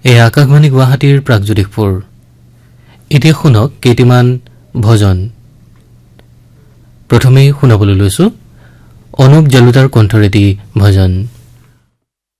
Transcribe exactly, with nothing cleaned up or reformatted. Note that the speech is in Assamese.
এই আকাশবাণী গুৱাহাটীৰ প্ৰাগজ্যোতিষপুৰ এতিয়া শুনক কেইটিমান ভজন প্ৰথমে শুনাবলৈ লৈছো অনুপ জালুতাৰ কণ্ঠৰেদি ভজন